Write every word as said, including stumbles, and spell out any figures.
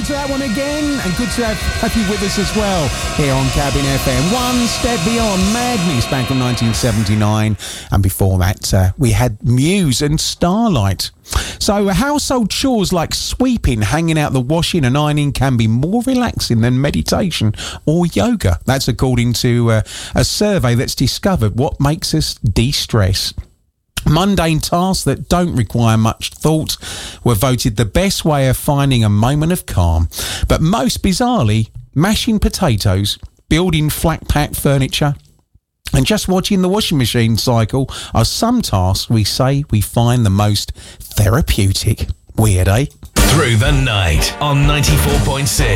to that one again, and good to have, have you with us as well here on Cabin F M. One Step Beyond Madness back from nineteen seventy-nine, and before that uh, we had Muse and Starlight. So household chores like sweeping, hanging out the washing and ironing can be more relaxing than meditation or yoga. That's according to uh, a survey that's discovered what makes us de-stress. Mundane tasks that don't require much thought were voted the best way of finding a moment of calm. But most bizarrely, mashing potatoes, building flat pack furniture, and just watching the washing machine cycle are some tasks we say we find the most therapeutic. Weird, eh? Through the night on ninety-four point six.